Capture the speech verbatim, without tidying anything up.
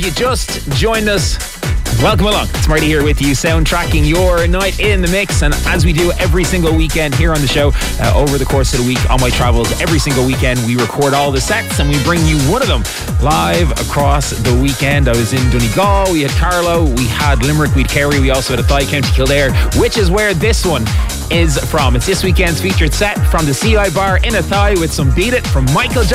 you just joined us, welcome along. It's Marty here with you, soundtracking your night in the mix. And as we do every single weekend here on the show, uh, over the course of the week on my travels, every single weekend we record all the sets and we bring you one of them live across the weekend. I was in Donegal, we had Carlow, we had Limerick, we had Kerry, we also had Athy, County Kildare, which is where this one is from. It's this weekend's featured set from the C I Bar in Athy with some Beat It from Michael Jackson.